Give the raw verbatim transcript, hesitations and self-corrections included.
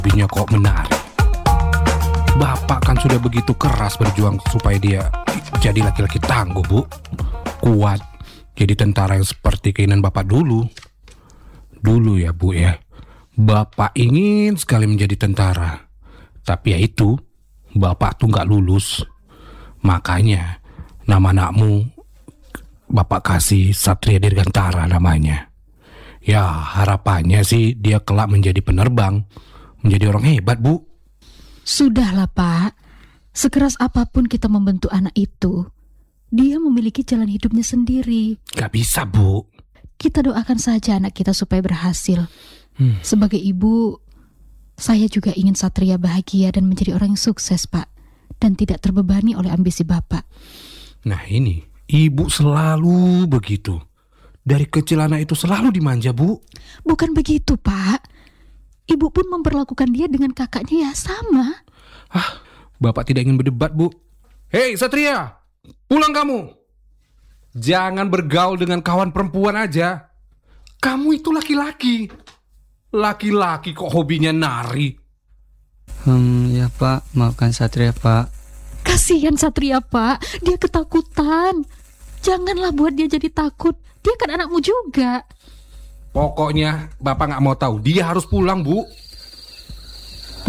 hobinya kok menari. Bapak kan sudah begitu keras berjuang supaya dia jadi laki-laki tangguh, Bu. Kuat, jadi tentara yang seperti keinginan Bapak dulu. Dulu ya, Bu ya. Bapak ingin sekali menjadi tentara. Tapi ya itu, Bapak tuh gak lulus. Makanya nama anakmu Bapak kasih Satria Dirgantara namanya. Ya harapannya sih dia kelak menjadi penerbang, menjadi orang hebat, Bu. Sudahlah, Pak. Sekeras apapun kita membentuk anak itu, dia memiliki jalan hidupnya sendiri. Gak bisa, Bu. Kita doakan saja anak kita supaya berhasil. Hmm. Sebagai ibu, saya juga ingin Satria bahagia dan menjadi orang yang sukses, Pak. Dan tidak terbebani oleh ambisi Bapak. Nah ini, ibu selalu begitu. Dari kecil anak itu selalu dimanja, Bu. Bukan begitu, Pak. Ibu pun memperlakukan dia dengan kakaknya ya sama. Ah, Bapak tidak ingin berdebat, Bu. Hei Satria, pulang kamu. Jangan bergaul dengan kawan perempuan aja. Kamu itu laki-laki. Laki-laki kok hobinya nari. Hmm, ya Pak, maafkan Satria Pak. Kasihan Satria, Pak. Dia ketakutan. Janganlah buat dia jadi takut. Dia kan anakmu juga. Pokoknya Bapak gak mau tahu. Dia harus pulang, Bu.